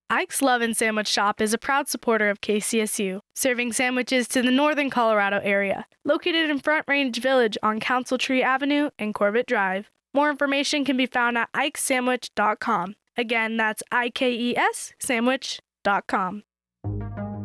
Ike's Love & Sandwich Shop is a proud supporter of KCSU, serving sandwiches to the northern Colorado area, located in Front Range Village on Council Tree Avenue and Corbett Drive. More information can be found at ikesandwich.com. Again, that's IKES sandwich.com.